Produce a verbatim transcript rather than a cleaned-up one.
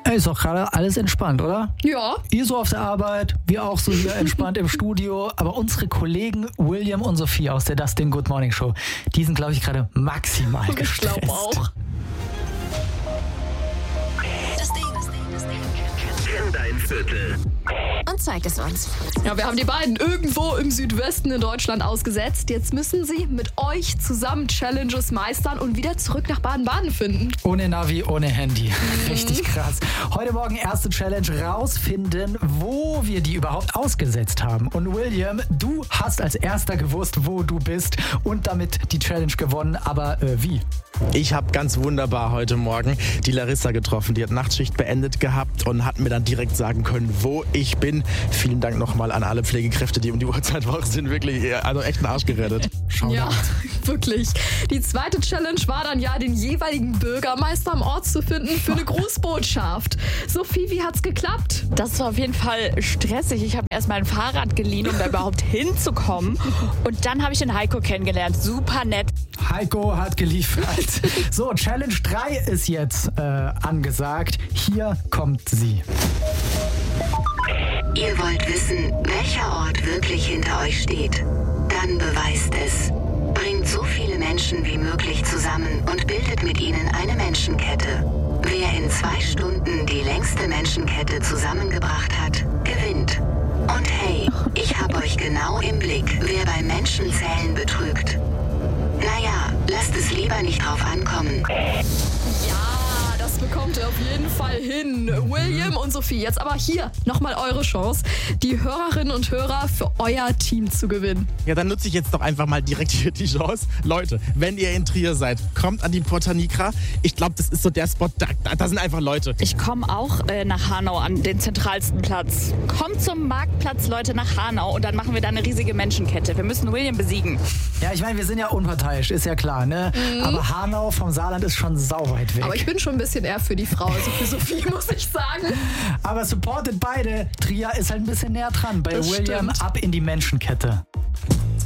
Ist doch gerade alles entspannt, oder? Ja. Ihr so auf der Arbeit, wir auch so hier entspannt im Studio. Aber unsere Kollegen William und Sophie aus der Dustin Good Morning Show, die sind, glaube ich, gerade maximal gestresst. Ich glaube auch. Das Ding, das Ding, das Ding. Kenn dein Viertel. Und zeig es uns. Ja, wir haben die beiden irgendwo im Südwesten in Deutschland ausgesetzt. Jetzt müssen sie mit euch zusammen Challenges meistern und wieder zurück nach Baden-Baden finden. Ohne Navi, ohne Handy. Mhm. Richtig krass. Heute Morgen erste Challenge, rausfinden, wo wir die überhaupt ausgesetzt haben. Und William, du hast als erster gewusst, wo du bist und damit die Challenge gewonnen. Aber äh, wie? Ich habe ganz wunderbar heute Morgen die Larissa getroffen. Die hat Nachtschicht beendet gehabt und hat mir dann direkt sagen können, wo ich bin. Vielen Dank nochmal an alle Pflegekräfte, die um die Uhrzeit wach sind. Wirklich, also echt einen Arsch gerettet. Schau ja, da. Wirklich. Die zweite Challenge war dann ja, den jeweiligen Bürgermeister am Ort zu finden für eine Grußbotschaft. Sophie, wie hat's geklappt? Das war auf jeden Fall stressig. Ich habe erst mal ein Fahrrad geliehen, um da überhaupt hinzukommen. Und dann habe ich den Heiko kennengelernt. Super nett. Heiko hat geliefert. So, Challenge drei ist jetzt äh, angesagt. Hier kommt sie. Ihr wollt wissen, welcher Ort wirklich hinter euch steht? Dann beweist es. Bringt so viele Menschen wie möglich zusammen und bildet mit ihnen eine Menschenkette. Wer in zwei Stunden die längste Menschenkette zusammengebracht hat, gewinnt. Und hey, ich hab euch genau im Blick, wer beim Menschenzählen betrügt. Naja, lasst es lieber nicht drauf ankommen. Ja, das bekommt ihr auf jeden Fall hin. William und Sophie, jetzt aber hier nochmal eure Chance, die Hörerinnen und Hörer für euer Team zu gewinnen. Ja, dann nutze ich jetzt doch einfach mal direkt hier die Chance. Leute, wenn ihr in Trier seid, kommt an die Porta Nigra. Ich glaube, das ist so der Spot, da, da, da sind einfach Leute. Ich komme auch äh, nach Hanau an den zentralsten Platz. Kommt zum Marktplatz, Leute, nach Hanau und dann machen wir da eine riesige Menschenkette. Wir müssen William besiegen. Ja, ich meine, wir sind ja unparteiisch, ist ja klar, ne? Mhm. Aber Hanau vom Saarland ist schon sauweit weg. Aber ich bin schon ein bisschen eher für die Frau, also für Sophie, muss ich sagen. Aber supportet beide. Trier ist halt ein bisschen näher dran. Bei Das William stimmt. ab in die Menschenkette.